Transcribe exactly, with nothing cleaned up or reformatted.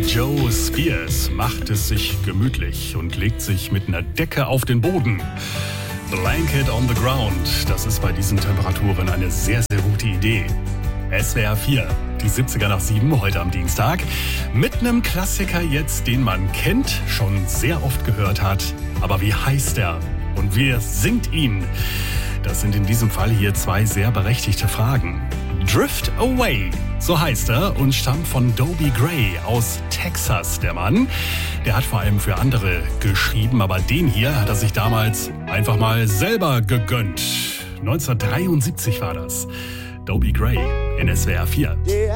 Joe Spears macht es sich gemütlich und legt sich mit einer Decke auf den Boden. Blanket on the ground, das ist bei diesen Temperaturen eine sehr, sehr gute Idee. S W R vier, die siebziger nach sieben, heute am Dienstag. Mit einem Klassiker jetzt, den man kennt, schon sehr oft gehört hat. Aber wie heißt er? Und wer singt ihn? Das sind in diesem Fall hier zwei sehr berechtigte Fragen. Drift Away, so heißt er und stammt von Dobie Gray aus Texas, der Mann. Der hat vor allem für andere geschrieben, aber den hier hat er sich damals einfach mal selber gegönnt. neunzehnhundertdreiundsiebzig war das. Dobie Gray in S W R vier.